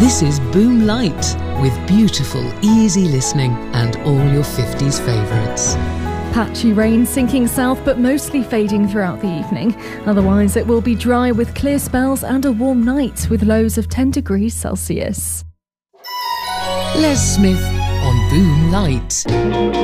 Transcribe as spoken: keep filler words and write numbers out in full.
This is Boom Light, with beautiful, easy listening and all your fifties favourites. Patchy rain sinking south but mostly fading throughout the evening. Otherwise it will be dry with clear spells and a warm night with lows of ten degrees Celsius. Les Smith on Boom Light.